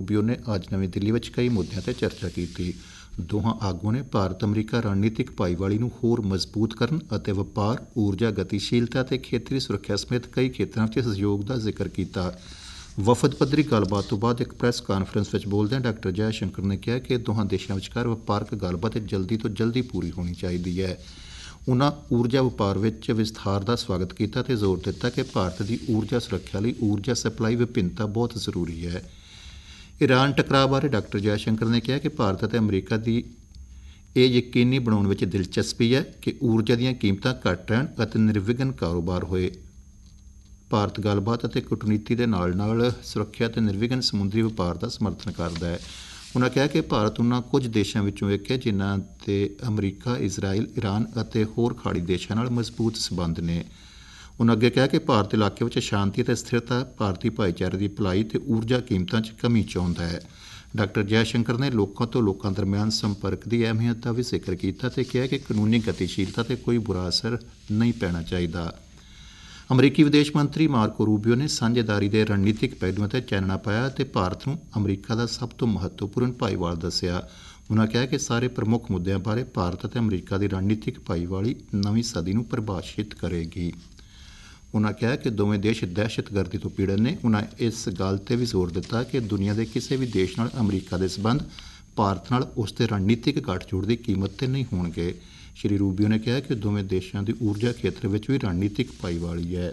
Rubio ਨੇ ਅੱਜ ਨਵੀਂ ਦਿੱਲੀ ਵਿੱਚ ਕਈ ਮੁੱਦਿਆਂ 'ਤੇ ਚਰਚਾ ਕੀਤੀ। ਦੋਹਾਂ ਆਗੂਆਂ ਨੇ ਭਾਰਤ ਅਮਰੀਕਾ ਰਣਨੀਤਿਕ ਭਾਈਵਾਲੀ ਨੂੰ ਹੋਰ ਮਜ਼ਬੂਤ ਕਰਨ ਅਤੇ ਵਪਾਰ, ਊਰਜਾ ਗਤੀਸ਼ੀਲਤਾ ਅਤੇ ਖੇਤਰੀ ਸੁਰੱਖਿਆ ਸਮੇਤ ਕਈ ਖੇਤਰਾਂ 'ਚ ਸਹਿਯੋਗ ਦਾ ਜ਼ਿਕਰ ਕੀਤਾ। ਵਫਦ ਪੱਧਰੀ ਗੱਲਬਾਤ ਤੋਂ ਬਾਅਦ ਇੱਕ ਪ੍ਰੈਸ ਕਾਨਫਰੰਸ ਵਿੱਚ ਬੋਲਦਿਆਂ ਡਾਕਟਰ ਜੈ ਸ਼ੰਕਰ ਨੇ ਕਿਹਾ ਕਿ ਦੋਹਾਂ ਦੇਸ਼ਾਂ ਵਿਚਕਾਰ ਵਪਾਰਕ ਗੱਲਬਾਤ ਜਲਦੀ ਤੋਂ ਜਲਦੀ ਪੂਰੀ ਹੋਣੀ ਚਾਹੀਦੀ ਹੈ। ਉਨ੍ਹਾਂ ਊਰਜਾ ਵਪਾਰ ਵਿੱਚ ਵਿਸਥਾਰ ਦਾ ਸਵਾਗਤ ਕੀਤਾ ਅਤੇ ਜ਼ੋਰ ਦਿੱਤਾ ਕਿ ਭਾਰਤ ਦੀ ਊਰਜਾ ਸੁਰੱਖਿਆ ਲਈ ਊਰਜਾ ਸਪਲਾਈ ਵਿਭਿੰਨਤਾ ਬਹੁਤ ਜ਼ਰੂਰੀ ਹੈ। ਈਰਾਨ ਟਕਰਾਅ ਬਾਰੇ ਡਾਕਟਰ ਜੈ ਸ਼ੰਕਰ ਨੇ ਕਿਹਾ ਕਿ ਭਾਰਤ ਅਤੇ ਅਮਰੀਕਾ ਦੀ ਇਹ ਯਕੀਨੀ ਬਣਾਉਣ ਵਿੱਚ ਦਿਲਚਸਪੀ ਹੈ ਕਿ ਊਰਜਾ ਦੀਆਂ ਕੀਮਤਾਂ ਘੱਟ ਰਹਿਣ ਅਤੇ ਨਿਰਵਿਘਨ ਕਾਰੋਬਾਰ ਹੋਏ। ਭਾਰਤ ਗੱਲਬਾਤ ਅਤੇ ਕੂਟਨੀਤੀ ਦੇ ਨਾਲ ਸੁਰੱਖਿਆ ਅਤੇ ਨਿਰਵਿਘਨ ਸਮੁੰਦਰੀ ਵਪਾਰ ਦਾ ਸਮਰਥਨ ਕਰਦਾ ਹੈ। ਉਨ੍ਹਾਂ ਕਿਹਾ ਕਿ ਭਾਰਤ ਉਹਨਾਂ ਕੁਝ ਦੇਸ਼ਾਂ ਵਿੱਚੋਂ ਇੱਕ ਹੈ ਜਿਨ੍ਹਾਂ ਦੇ ਅਮਰੀਕਾ, ਇਜ਼ਰਾਈਲ, ਈਰਾਨ ਅਤੇ ਹੋਰ ਖਾੜੀ ਦੇਸ਼ਾਂ ਨਾਲ ਮਜ਼ਬੂਤ ਸਬੰਧ ਨੇ। ਉਨ੍ਹਾਂ ਅੱਗੇ ਕਿਹਾ ਕਿ ਭਾਰਤ ਇਲਾਕੇ ਵਿੱਚ ਸ਼ਾਂਤੀ ਅਤੇ ਸਥਿਰਤਾ ਭਾਰਤੀ ਭਾਈਚਾਰੇ ਦੀ ਭਲਾਈ ਅਤੇ ਊਰਜਾ ਕੀਮਤਾਂ 'ਚ ਕਮੀ ਚਾਹੁੰਦਾ ਹੈ। ਡਾਕਟਰ ਜੈ ਸ਼ੰਕਰ ਨੇ ਲੋਕਾਂ ਤੋਂ ਲੋਕਾਂ ਦਰਮਿਆਨ ਸੰਪਰਕ ਦੀ ਅਹਿਮੀਅਤ ਦਾ ਵੀ ਜ਼ਿਕਰ ਕੀਤਾ ਅਤੇ ਕਿਹਾ ਕਿ ਕਾਨੂੰਨੀ ਗਤੀਸ਼ੀਲਤਾ 'ਤੇ ਕੋਈ ਬੁਰਾ ਅਸਰ ਨਹੀਂ ਪੈਣਾ ਚਾਹੀਦਾ। ਅਮਰੀਕੀ ਵਿਦੇਸ਼ ਮੰਤਰੀ ਮਾਰਕੋ ਰੂਬੀਓ ਨੇ ਸਾਂਝੇਦਾਰੀ ਦੇ ਰਣਨੀਤਿਕ ਪਹਿਲੂਆਂ 'ਤੇ ਚਾਨਣਾ ਪਾਇਆ ਅਤੇ ਭਾਰਤ ਨੂੰ ਅਮਰੀਕਾ ਦਾ ਸਭ ਤੋਂ ਮਹੱਤਵਪੂਰਨ ਭਾਈਵਾਲ ਦੱਸਿਆ। ਉਨ੍ਹਾਂ ਕਿਹਾ ਕਿ ਸਾਰੇ ਪ੍ਰਮੁੱਖ ਮੁੱਦਿਆਂ ਬਾਰੇ ਭਾਰਤ ਅਤੇ ਅਮਰੀਕਾ ਦੀ ਰਣਨੀਤਿਕ ਭਾਈਵਾਲੀ ਨਵੀਂ ਸਦੀ ਨੂੰ ਪਰਿਭਾਸ਼ਿਤ ਕਰੇਗੀ। ਉਨ੍ਹਾਂ ਕਿਹਾ ਕਿ ਦੋਵੇਂ ਦੇਸ਼ ਦਹਿਸ਼ਤਗਰਦੀ ਤੋਂ ਪੀੜਤ ਨੇ। ਉਨ੍ਹਾਂ ਇਸ ਗੱਲ 'ਤੇ ਵੀ ਜ਼ੋਰ ਦਿੱਤਾ ਕਿ ਦੁਨੀਆ ਦੇ ਕਿਸੇ ਵੀ ਦੇਸ਼ ਨਾਲ ਅਮਰੀਕਾ ਦੇ ਸਬੰਧ ਭਾਰਤ ਨਾਲ ਉਸ ਦੇ ਰਣਨੀਤਿਕ ਗੱਠਜੋੜ ਦੀ ਕੀਮਤ 'ਤੇ ਨਹੀਂ ਹੋਣਗੇ। ਸ਼੍ਰੀ ਰੂਬੀਓ ਨੇ ਕਿਹਾ ਕਿ ਦੋਵੇਂ ਦੇਸ਼ਾਂ ਦੀ ਊਰਜਾ ਖੇਤਰ ਵਿੱਚ ਵੀ ਰਣਨੀਤਿਕ ਭਾਈਵਾਲੀ ਹੈ।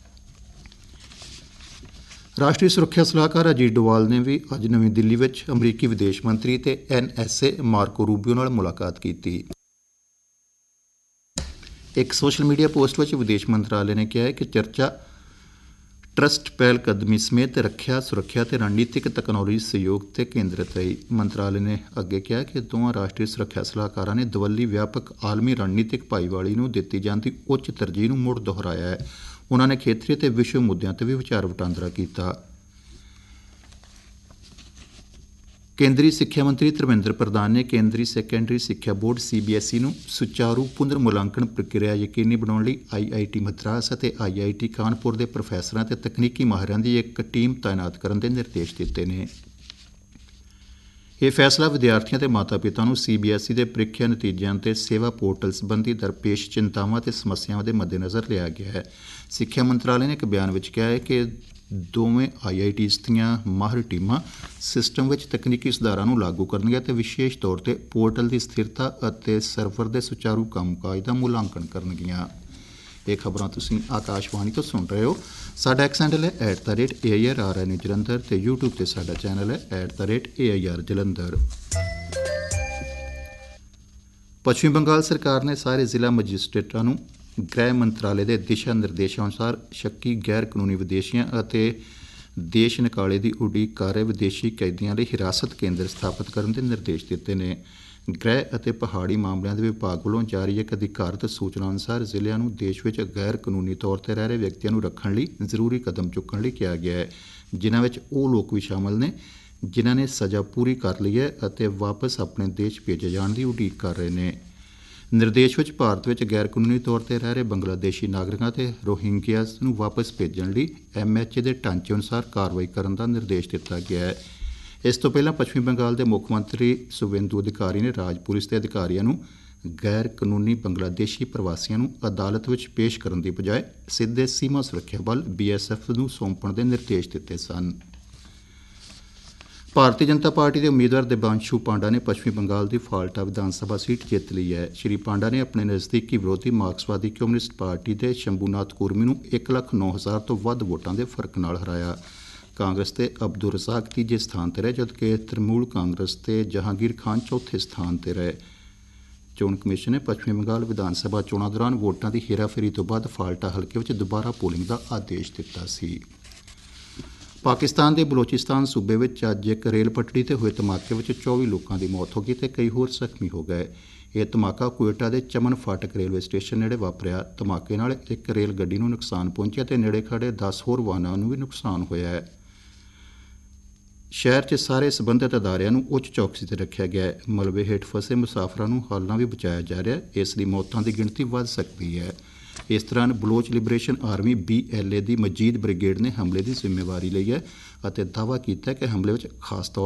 ਰਾਸ਼ਟਰੀ ਸੁਰੱਖਿਆ ਸਲਾਹਕਾਰ ਅਜੀਤ ਡੋਵਾਲ ਨੇ ਵੀ ਅੱਜ ਨਵੀਂ ਦਿੱਲੀ ਵਿੱਚ ਅਮਰੀਕੀ ਵਿਦੇਸ਼ ਮੰਤਰੀ ਅਤੇ NSA ਮਾਰਕੋ ਰੂਬੀਓ ਨਾਲ ਮੁਲਾਕਾਤ ਕੀਤੀ। ਇੱਕ ਸੋਸ਼ਲ ਮੀਡੀਆ ਪੋਸਟ ਵਿੱਚ ਵਿਦੇਸ਼ ਮੰਤਰਾਲੇ ਨੇ ਕਿਹਾ ਹੈ ਕਿ ਚਰਚਾ ਟਰਸਟ ਪਹਿਲਕਦਮੀ ਸਮੇਤ ਰੱਖਿਆ, ਸੁਰੱਖਿਆ ਅਤੇ ਰਣਨੀਤਿਕ ਤਕਨਾਲੋਜੀ ਸਹਿਯੋਗ 'ਤੇ ਕੇਂਦਰਿਤ ਰਹੀ। ਮੰਤਰਾਲੇ ਨੇ ਅੱਗੇ ਕਿਹਾ ਕਿ ਦੋਵਾਂ ਰਾਸ਼ਟਰੀ ਸੁਰੱਖਿਆ ਸਲਾਹਕਾਰਾਂ ਨੇ ਦਵੱਲੀ ਵਿਆਪਕ ਆਲਮੀ ਰਣਨੀਤਿਕ ਭਾਈਵਾਲੀ ਨੂੰ ਦਿੱਤੀ ਜਾਂਦੀ ਉੱਚ ਤਰਜੀਹ ਨੂੰ ਮੁੜ ਦੁਹਰਾਇਆ ਹੈ। ਉਨ੍ਹਾਂ ਨੇ ਖੇਤਰੀ ਅਤੇ ਵਿਸ਼ਵ ਮੁੱਦਿਆਂ 'ਤੇ ਵੀ ਵਿਚਾਰ ਵਟਾਂਦਰਾ ਕੀਤਾ। ਕੇਂਦਰੀ ਸਿੱਖਿਆ ਮੰਤਰੀ ਧਰਮਿੰਦਰ ਪ੍ਰਧਾਨ ਨੇ ਕੇਂਦਰੀ ਸੈਕੰਡਰੀ ਸਿੱਖਿਆ ਬੋਰਡ CBSE ਨੂੰ ਸੁਚਾਰੂ ਪੁਨਰ ਮੁਲਾਂਕਣ ਪ੍ਰਕਿਰਿਆ ਯਕੀਨੀ ਬਣਾਉਣ ਲਈ IIT ਮਦਰਾਸ ਅਤੇ IIT ਕਾਨਪੁਰ ਦੇ ਪ੍ਰੋਫੈਸਰਾਂ ਅਤੇ ਤਕਨੀਕੀ ਮਾਹਿਰਾਂ ਦੀ ਇੱਕ ਟੀਮ ਤਾਇਨਾਤ ਕਰਨ ਦੇ ਨਿਰਦੇਸ਼ ਦਿੱਤੇ ਨੇ। ਇਹ ਫੈਸਲਾ ਵਿਦਿਆਰਥੀਆਂ ਅਤੇ ਮਾਤਾ-ਪਿਤਾ ਨੂੰ CBSE ਦੇ ਪ੍ਰੀਖਿਆ ਨਤੀਜਿਆਂ ਅਤੇ ਸੇਵਾ ਪੋਰਟਲ ਸੰਬੰਧੀ ਦਰਪੇਸ਼ ਚਿੰਤਾਵਾਂ ਅਤੇ ਸਮੱਸਿਆਵਾਂ ਦੇ ਮੱਦੇਨਜ਼ਰ ਲਿਆ ਗਿਆ ਹੈ। ਸਿੱਖਿਆ ਮੰਤਰਾਲੇ ਨੇ ਇੱਕ ਬਿਆਨ ਵਿੱਚ ਕਿਹਾ ਹੈ ਕਿ ਦੋਵੇਂ IITs ਦੀਆਂ ਮਾਹਿਰ ਟੀਮਾਂ ਸਿਸਟਮ ਵਿੱਚ ਤਕਨੀਕੀ ਸੁਧਾਰਾਂ ਨੂੰ ਲਾਗੂ ਕਰਨਗੀਆਂ ਅਤੇ ਵਿਸ਼ੇਸ਼ ਤੌਰ 'ਤੇ ਪੋਰਟਲ ਦੀ ਸਥਿਰਤਾ ਅਤੇ ਸਰਵਰ ਦੇ ਸੁਚਾਰੂ ਕੰਮਕਾਜ ਦਾ ਮੁਲਾਂਕਣ ਕਰਨਗੀਆਂ। ਇਹ ਖਬਰਾਂ ਤੁਸੀਂ ਆਕਾਸ਼ਵਾਣੀ ਤੋਂ ਸੁਣ ਰਹੇ ਹੋ। ਸਾਡਾ ਐਕਸ ਹੈਂਡਲ ਹੈ @AIRRN ਜਲੰਧਰ ਅਤੇ YouTube 'ਤੇ ਸਾਡਾ ਚੈਨਲ ਹੈ @AIR ਜਲੰਧਰ। ਪੱਛਮੀ ਬੰਗਾਲ ਸਰਕਾਰ ਨੇ ਸਾਰੇ ਜ਼ਿਲ੍ਹਾ ਮੈਜਿਸਟਰੇਟਾਂ ਨੂੰ ਗ੍ਰਹਿ ਮੰਤਰਾਲੇ ਦੇ ਦਿਸ਼ਾ ਨਿਰਦੇਸ਼ਾਂ ਅਨੁਸਾਰ ਸ਼ੱਕੀ ਗੈਰ ਕਾਨੂੰਨੀ ਵਿਦੇਸ਼ੀਆਂ ਅਤੇ ਦੇਸ਼ ਨਿਕਾਲੇ ਦੀ ਉਡੀਕ ਕਰ ਰਹੇ ਵਿਦੇਸ਼ੀ ਕੈਦੀਆਂ ਲਈ ਹਿਰਾਸਤ ਕੇਂਦਰ ਸਥਾਪਿਤ ਕਰਨ ਦੇ ਨਿਰਦੇਸ਼ ਦਿੱਤੇ ਨੇ। ਗ੍ਰਹਿ ਅਤੇ ਪਹਾੜੀ ਮਾਮਲਿਆਂ ਦੇ ਵਿਭਾਗ ਵੱਲੋਂ ਜਾਰੀ ਇੱਕ ਅਧਿਕਾਰਤ ਸੂਚਨਾ ਅਨੁਸਾਰ ਜ਼ਿਲ੍ਹਿਆਂ ਨੂੰ ਦੇਸ਼ ਵਿੱਚ ਗੈਰ ਕਾਨੂੰਨੀ ਤੌਰ 'ਤੇ ਰਹਿ ਰਹੇ ਵਿਅਕਤੀਆਂ ਨੂੰ ਰੱਖਣ ਲਈ ਜ਼ਰੂਰੀ ਕਦਮ ਚੁੱਕਣ ਲਈ ਕਿਹਾ ਗਿਆ ਹੈ, ਜਿਨ੍ਹਾਂ ਵਿੱਚ ਉਹ ਲੋਕ ਵੀ ਸ਼ਾਮਲ ਨੇ ਜਿਨ੍ਹਾਂ ਨੇ ਸਜ਼ਾ ਪੂਰੀ ਕਰ ਲਈ ਹੈ ਅਤੇ ਵਾਪਸ ਆਪਣੇ ਦੇਸ਼ ਭੇਜੇ ਜਾਣ ਦੀ ਉਡੀਕ ਕਰ ਰਹੇ ਨੇ। ਨਿਰਦੇਸ਼ ਵਿੱਚ ਭਾਰਤ ਵਿੱਚ ਗੈਰ ਕਾਨੂੰਨੀ ਤੌਰ 'ਤੇ ਰਹਿ ਰਹੇ ਬੰਗਲਾਦੇਸ਼ੀ ਨਾਗਰਿਕਾਂ ਅਤੇ ਰੋਹਿੰਗਿਆਸ ਨੂੰ ਵਾਪਸ ਭੇਜਣ ਲਈ MHA ਦੇ ਢਾਂਚੇ ਅਨੁਸਾਰ ਕਾਰਵਾਈ ਕਰਨ ਦਾ ਨਿਰਦੇਸ਼ ਦਿੱਤਾ ਗਿਆ ਹੈ। ਇਸ ਤੋਂ ਪਹਿਲਾਂ ਪੱਛਮੀ ਬੰਗਾਲ ਦੇ ਮੁੱਖ ਮੰਤਰੀ ਸੁਵੇਂਦੂ ਅਧਿਕਾਰੀ ਨੇ ਰਾਜ ਪੁਲਿਸ ਦੇ ਅਧਿਕਾਰੀਆਂ ਨੂੰ ਗੈਰ ਕਾਨੂੰਨੀ ਬੰਗਲਾਦੇਸ਼ੀ ਪ੍ਰਵਾਸੀਆਂ ਨੂੰ ਅਦਾਲਤ ਵਿੱਚ ਪੇਸ਼ ਕਰਨ ਦੀ ਬਜਾਏ ਸਿੱਧੇ ਸੀਮਾ ਸੁਰੱਖਿਆ ਬਲ BSF ਨੂੰ ਸੌਂਪਣ ਦੇ ਨਿਰਦੇਸ਼ ਦਿੱਤੇ ਸਨ। ਭਾਰਤੀ ਜਨਤਾ ਪਾਰਟੀ ਦੇ ਉਮੀਦਵਾਰ ਦੇਬਾਂਸ਼ੂ ਪਾਂਡਾ ਨੇ ਪੱਛਮੀ ਬੰਗਾਲ ਦੀ ਫਾਲਟਾ ਵਿਧਾਨ ਸਭਾ ਸੀਟ ਜਿੱਤ ਲਈ ਹੈ। ਸ਼੍ਰੀ ਪਾਂਡਾ ਨੇ ਆਪਣੇ ਨਜ਼ਦੀਕੀ ਵਿਰੋਧੀ ਮਾਰਕਸਵਾਦੀ ਕਮਿਊਨਿਸਟ ਪਾਰਟੀ ਦੇ ਸ਼ੰਭੂਨਾਥ ਕੁਰਮੀ ਨੂੰ 1,09,000 ਤੋਂ ਵੱਧ ਵੋਟਾਂ ਦੇ ਫਰਕ ਨਾਲ ਹਰਾਇਆ। ਕਾਂਗਰਸ ਦੇ ਅਬਦੁਰ ਰਜ਼ਾਕ ਤੀਜੇ ਸਥਾਨ 'ਤੇ ਰਹੇ, ਜਦਕਿ ਤ੍ਰਿਣਮੂਲ ਕਾਂਗਰਸ ਦੇ ਜਹਾਂਗੀਰ ਖਾਨ ਚੌਥੇ ਸਥਾਨ 'ਤੇ ਰਹੇ। ਚੋਣ ਕਮਿਸ਼ਨ ਨੇ ਪੱਛਮੀ ਬੰਗਾਲ ਵਿਧਾਨ ਸਭਾ ਚੋਣਾਂ ਦੌਰਾਨ ਵੋਟਾਂ ਦੀ ਹੇਰਾਫੇਰੀ ਤੋਂ ਬਾਅਦ ਫਾਲਟਾ ਹਲਕੇ ਵਿੱਚ ਦੁਬਾਰਾ ਪੋਲਿੰਗ ਦਾ ਆਦੇਸ਼ ਦਿੱਤਾ ਸੀ। ਪਾਕਿਸਤਾਨ ਦੇ ਬਲੋਚਿਸਤਾਨ ਸੂਬੇ ਵਿੱਚ ਅੱਜ ਇੱਕ ਰੇਲ ਪਟੜੀ 'ਤੇ ਹੋਏ ਧਮਾਕੇ ਵਿੱਚ 24 ਲੋਕਾਂ ਦੀ ਮੌਤ ਹੋ ਗਈ ਅਤੇ ਕਈ ਹੋਰ ਜ਼ਖਮੀ ਹੋ ਗਏ। ਇਹ ਧਮਾਕਾ ਕੁਇਟਾ ਦੇ ਚਮਨ ਫਾਟਕ ਰੇਲਵੇ ਸਟੇਸ਼ਨ ਨੇੜੇ ਵਾਪਰਿਆ। ਧਮਾਕੇ ਨਾਲ ਇੱਕ ਰੇਲ ਗੱਡੀ ਨੂੰ ਨੁਕਸਾਨ ਪਹੁੰਚਿਆ ਅਤੇ ਨੇੜੇ ਖੜ੍ਹੇ 10 ਹੋਰ ਵਾਹਨਾਂ ਨੂੰ ਵੀ ਨੁਕਸਾਨ ਹੋਇਆ ਹੈ। ਸ਼ਹਿਰ 'ਚ ਸਾਰੇ ਸਬੰਧਤ ਅਦਾਰਿਆਂ ਨੂੰ ਉੱਚ ਚੌਕਸੀ 'ਤੇ ਰੱਖਿਆ ਗਿਆ ਹੈ। ਮਲਬੇ ਹੇਠ ਫਸੇ ਮੁਸਾਫਰਾਂ ਨੂੰ ਹਾਲਾਂ ਵੀ ਬਚਾਇਆ ਜਾ ਰਿਹਾ ਹੈ। ਇਸ ਲਈ ਮੌਤਾਂ ਦੀ ਗਿਣਤੀ ਵੱਧ ਸਕਦੀ ਹੈ। ਇਸ ਦੌਰਾਨ ਬਲੋਚ ਲਿਬਰੇਸ਼ਨ ਆਰਮੀ BLA ਦੀ ਮਜੀਦ ਬ੍ਰਿਗੇਡ ਨੇ ਹਮਲੇ ਦੀ ਜ਼ਿੰਮੇਵਾਰੀ ਲਈ ਹੈ ਅਤੇ ਦਾਅਵਾ ਕੀਤਾ ਕਿ ਹਮਲੇ ਵਿੱਚ ਖਾਸ ਤੌਰ